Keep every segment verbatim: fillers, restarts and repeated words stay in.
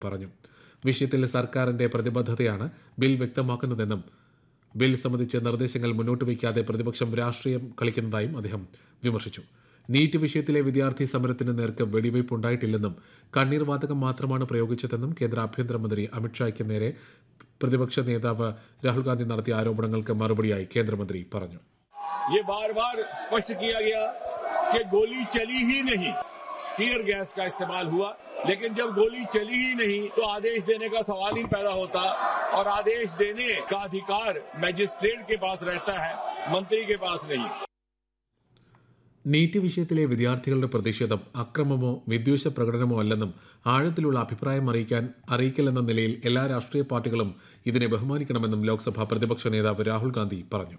പറഞ്ഞു. വിഷയത്തിൽ സർക്കാരിന്റെ പ്രതിബദ്ധതയാണ് ബിൽ വ്യക്തമാക്കുന്നതെന്നും ബിൽ സംബന്ധിച്ച് നിർദ്ദേശങ്ങൾ മുന്നോട്ട് വയ്ക്കാതെ പ്രതിപക്ഷം രാഷ്ട്രീയം കളിക്കുന്നതായും അദ്ദേഹം വിമർശിച്ചു. നീറ്റ് വിഷയത്തിലെ വിദ്യാർത്ഥി സമരത്തിന് നേർക്ക് വെടിവയ്പ് ഉണ്ടായിട്ടില്ലെന്നും കണ്ണീർ വാതകം മാത്രമാണ് പ്രയോഗിച്ചതെന്നും കേന്ദ്ര ആഭ്യന്തരമന്ത്രി അമിത്ഷായ്ക്ക് നേരെ പ്രതിപക്ഷ നേതാവ് രാഹുൽ ഗാന്ധി നടത്തിയ ആരോപണങ്ങൾക്ക് മറുപടിയായി കേന്ദ്രമന്ത്രി പറഞ്ഞു. ये बार बार स्पष्ट किया गया कि गोली चली ही नहीं, टीयर गैस का इस्तेमाल हुआ, लेकिन जब गोली चली ही नहीं तो आदेश देने का सवाल ही पैदा होता और आदेश देने का अधिकार मजिस्ट्रेट के पास रहता है, मंत्री के पास नहीं. നീറ്റ് വിഷയത്തിലെ വിദ്യാർത്ഥികളുടെ പ്രതിഷേധം അക്രമമോ വിദ്വേഷ പ്രകടനമോ അല്ലെന്നും ആഴത്തിലുള്ള അഭിപ്രായം അറിയിക്കാൻ അറിയിക്കലെന്ന നിലയിൽ എല്ലാ രാഷ്ട്രീയ പാർട്ടികളും ഇതിനെ ബഹുമാനിക്കണമെന്നും ലോക്സഭാ പ്രതിപക്ഷ നേതാവ് രാഹുൽ ഗാന്ധി പറഞ്ഞു.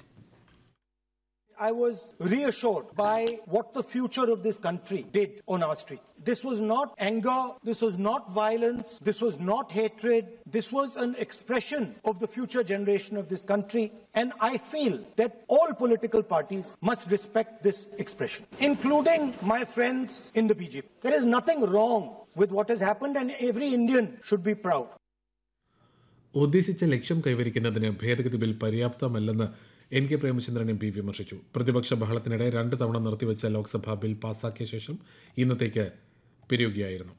I was reassured by what the future of this country did on our streets. This was not anger, this was not violence, this was not hatred, this was an expression of the future generation of this country, and I feel that all political parties must respect this expression, including my friends in the B J P. There is nothing wrong with what has happened and every Indian should be proud. ഉദ്ദേശിച്ച ലക്ഷ്യം കൈവരിക്കുന്നതിന് ഭേദഗതി bill പര്യാപ്തമല്ലെന്ന് N K Premachandran M P വിമർശിച്ചു. പ്രതിപക്ഷ ബഹളത്തിനിടെ രണ്ട് തവണ നിർത്തിവെച്ച Lok Sabha bill പാസാക്കിയ ശേഷം ഇന്നത്തേക്ക് പിരിയുകയായിരുന്നു.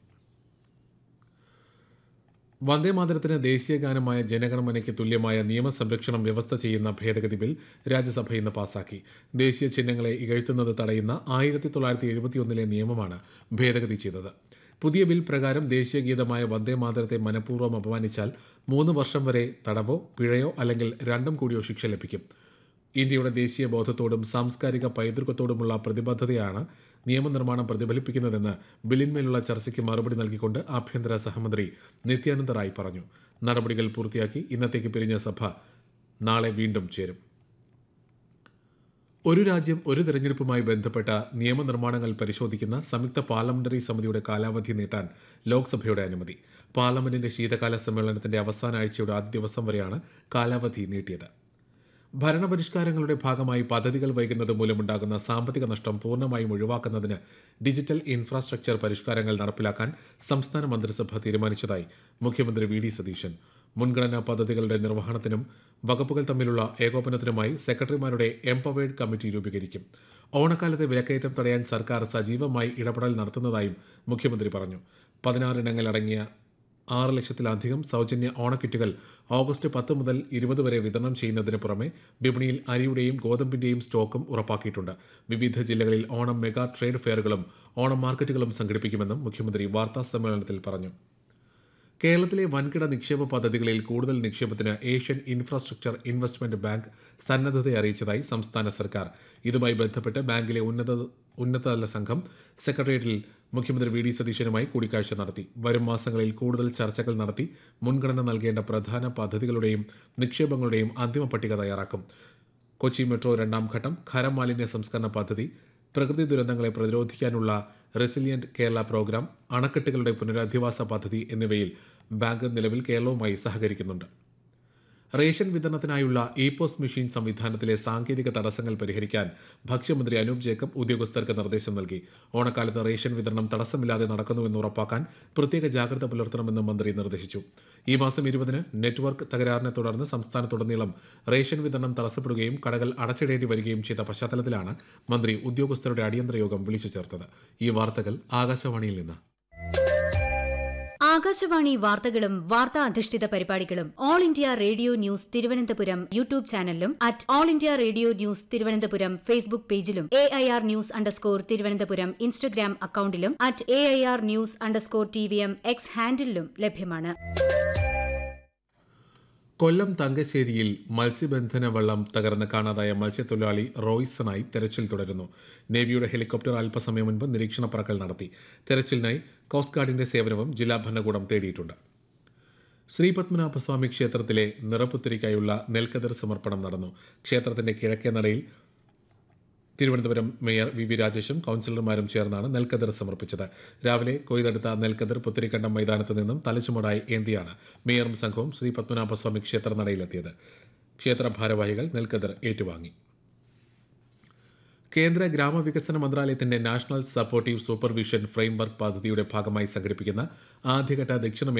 വന്ദേമാതരത്തിന് ദേശീയ ഗാനമായ ജനഗണമനയ്ക്ക് തുല്യമായ നിയമസംരക്ഷണം വ്യവസ്ഥ ചെയ്യുന്ന ഭേദഗതി ബിൽ രാജ്യസഭ ഇന്ന് പാസാക്കി. ദേശീയ ചിഹ്നങ്ങളെ ഇകഴ്ത്തുന്നത് തടയുന്ന ആയിരത്തി തൊള്ളായിരത്തി എഴുപത്തിയൊന്നിലെ നിയമമാണ് ഭേദഗതി ചെയ്തത്. പുതിയ ബിൽ പ്രകാരം ദേശീയ ഗീതമായ വന്ദേമാതരത്തെ മനഃപൂർവ്വം അപമാനിച്ചാൽ മൂന്ന് വർഷം വരെ തടവോ പിഴയോ അല്ലെങ്കിൽ രണ്ടും കൂടിയോ ശിക്ഷ ലഭിക്കും. ഇന്ത്യയുടെ ദേശീയ ബോധത്തോടും സാംസ്കാരിക പൈതൃകത്തോടുമുള്ള പ്രതിബദ്ധതയാണ് നിയമനിർമ്മാണം പ്രതിഫലിപ്പിക്കുന്നതെന്ന് ബില്ലിന്മേലുള്ള ചർച്ചയ്ക്ക് മറുപടി നൽകിക്കൊണ്ട് ആഭ്യന്തര സഹമന്ത്രി നിത്യാനന്ദ റായ് പറഞ്ഞു. നടപടികൾ പൂർത്തിയാക്കി ഇന്നത്തേക്ക് പിരിഞ്ഞ സഭ നാളെ വീണ്ടും ചേരും. ഒരു രാജ്യം ഒരു തെരഞ്ഞെടുപ്പുമായി ബന്ധപ്പെട്ട നിയമനിർമ്മാണങ്ങൾ പരിശോധിക്കുന്ന സംയുക്ത പാർലമെന്ററി സമിതിയുടെ കാലാവധി നീട്ടാൻ ലോക്സഭയുടെ അനുമതി. പാർലമെന്റിന്റെ ശീതകാല സമ്മേളനത്തിന്റെ അവസാന ആഴ്ചയുടെ ആദ്യ ദിവസം വരെയാണ് കാലാവധി നീട്ടിയത്. ഭരണപരിഷ്കാരങ്ങളുടെ ഭാഗമായി പദ്ധതികൾ വൈകുന്നത് മൂലമുണ്ടാകുന്ന സാമ്പത്തിക നഷ്ടം പൂർണ്ണമായും ഒഴിവാക്കുന്നതിന് ഡിജിറ്റൽ ഇൻഫ്രാസ്ട്രക്ചർ പരിഷ്കാരങ്ങൾ നടപ്പിലാക്കാൻ സംസ്ഥാന മന്ത്രിസഭ തീരുമാനിച്ചതായി മുഖ്യമന്ത്രി വി ഡി സതീശൻ. മുൻഗണനാ പദ്ധതികളുടെ നിർവഹണത്തിനും വകുപ്പുകൾ തമ്മിലുള്ള ഏകോപനത്തിനുമായി സെക്രട്ടറിമാരുടെ എംപവേർഡ് കമ്മിറ്റി രൂപീകരിക്കും. ഓണക്കാലത്തെ വിലക്കയറ്റം തടയാൻ സർക്കാർ സജീവമായി ഇടപെടൽ നടത്തുന്നതായും മുഖ്യമന്ത്രി പറഞ്ഞു. പതിനാറിനങ്ങളടങ്ങിയ ആറ് ലക്ഷത്തിലധികം സൗജന്യ ഓണക്കിറ്റുകൾ ഓഗസ്റ്റ് പത്ത് മുതൽ ഇരുപത് വരെ വിതരണം ചെയ്യുന്നതിന് പുറമെ വിപണിയിൽ അരിയുടെയും ഗോതമ്പിന്റെയും സ്റ്റോക്കും ഉറപ്പാക്കിയിട്ടുണ്ട്. വിവിധ ജില്ലകളിൽ ഓണം മെഗാ ട്രേഡ് ഫെയറുകളും ഓണം മാർക്കറ്റുകളും സംഘടിപ്പിക്കുമെന്നും മുഖ്യമന്ത്രി വാർത്താ സമ്മേളനത്തിൽ പറഞ്ഞു. കേരളത്തിലെ വൻകിട നിക്ഷേപ പദ്ധതികളിൽ കൂടുതൽ നിക്ഷേപത്തിന് ഏഷ്യൻ ഇൻഫ്രാസ്ട്രക്ചർ ഇൻവെസ്റ്റ്മെന്റ് ബാങ്ക് സന്നദ്ധത അറിയിച്ചതായി സംസ്ഥാന സർക്കാർ. ഇതുമായി ബന്ധപ്പെട്ട് ബാങ്കിലെ ഉന്നത ഉന്നതതല സംഘം സെക്രട്ടേറിയറ്റിൽ മുഖ്യമന്ത്രി വി ഡി സതീശനുമായി കൂടിക്കാഴ്ച നടത്തി. വരും മാസങ്ങളിൽ കൂടുതൽ ചർച്ചകൾ നടത്തി മുൻഗണന നൽകേണ്ട പ്രധാന പദ്ധതികളുടെയും നിക്ഷേപങ്ങളുടെയും അന്തിമ പട്ടിക തയ്യാറാക്കും. കൊച്ചി മെട്രോ രണ്ടാം ഘട്ടം, ഖരമാലിന്യ സംസ്കരണ പദ്ധതി, പ്രകൃതി ദുരന്തങ്ങളെ പ്രതിരോധിക്കാനുള്ള റെസിലിയന്റ് കേരള പ്രോഗ്രാം, അണക്കെട്ടുകളുടെ പുനരധിവാസ പദ്ധതി എന്നിവയിൽ ബാങ്ക് നിലവിൽ കേരളവുമായി സഹകരിക്കുന്നുണ്ട്. റേഷൻ വിതരണത്തിനായുള്ള ഇ പോസ് മെഷീൻ സംവിധാനത്തിലെ സാങ്കേതിക തടസ്സങ്ങൾ പരിഹരിക്കാൻ ഭക്ഷ്യമന്ത്രി അനൂപ് ജേക്കബ് ഉദ്യോഗസ്ഥർക്ക് നിർദ്ദേശം നൽകി. ഓണക്കാലത്ത് റേഷൻ വിതരണം തടസ്സമില്ലാതെ നടക്കുന്നുവെന്ന് ഉറപ്പാക്കാൻ പ്രത്യേക ജാഗ്രത പുലർത്തണമെന്ന് മന്ത്രി നിർദ്ദേശിച്ചു. ഈ മാസം ഇരുപതിന് നെറ്റ്വർക്ക് തകരാറിനെ തുടർന്ന് സംസ്ഥാനത്തുടനീളം റേഷൻ വിതരണം തടസ്സപ്പെടുകയും കടകൾ അടച്ചിടേണ്ടി വരികയും ചെയ്ത പശ്ചാത്തലത്തിലാണ് മന്ത്രി ഉദ്യോഗസ്ഥരുടെ അടിയന്തര യോഗം വിളിച്ചു ചേർത്തത്. ഈ വാർത്തകൾ ആകാശവാണിയിൽ നിന്ന്. ആകാശവാണി വാർത്തകളും വാർത്താ അധിഷ്ഠിത പരിപാടികളും all India radio news Thiruvananthapuram YouTube ചാനലിലും at all India radio news Thiruvananthapuram Facebook പേജിലും A I R news underscore Thiruvananthapuram Instagram അക്കൌണ്ടിലും at A I R news underscore T V M X ഹാൻഡിലും ലഭ്യമാണ്. കൊല്ലം തങ്കശ്ശേരിയിൽ മത്സ്യബന്ധന വള്ളം തകർന്ന് കാണാതായ മത്സ്യത്തൊഴിലാളി റോയ്സണായി തെരച്ചിൽ തുടരുന്നു. നേവിയുടെ ഹെലികോപ്റ്റർ അല്പസമയം മുൻപ് നിരീക്ഷണ പറക്കൽ നടത്തി. തെരച്ചിലിനായി കോസ്റ്റ് ഗാർഡിന്റെ സേവനവും ജില്ലാ ഭരണകൂടം തേടിയിട്ടുണ്ട്. ശ്രീപത്മനാഭസ്വാമി ക്ഷേത്രത്തിലെ നിറപുത്തരിക്കായുള്ള നെൽക്കതിർ സമർപ്പണം നടന്നു. ക്ഷേത്രത്തിന്റെ കിഴക്കേ നടയിൽ തിരുവനന്തപുരം മേയർ വി വി രാജേഷും കൌൺസിലർമാരും ചേർന്നാണ് നെൽക്കതിർ സമർപ്പിച്ചത്. രാവിലെ കൊയ്തെടുത്ത നെൽക്കതിർ പുത്തരിക്കണ്ടം മൈതാനത്ത് നിന്നും തലച്ചുമടായി ഏന്തിയാണ് മേയറും സംഘവും ശ്രീ പത്മനാഭസ്വാമി ക്ഷേത്ര നടയിലെത്തിയത്. ക്ഷേത്ര ഭാരവാഹികൾ നെൽക്കതിർ ഏറ്റുവാങ്ങി. കേന്ദ്ര ഗ്രാമവികസന മന്ത്രാലയത്തിന്റെ നാഷണൽ സപ്പോർട്ടീവ് സൂപ്പർവിഷൻ ഫ്രെയിംവർക്ക് പദ്ധതിയുടെ ഭാഗമായി സംഘടിപ്പിക്കുന്ന ആദ്യഘട്ട ദക്ഷിണ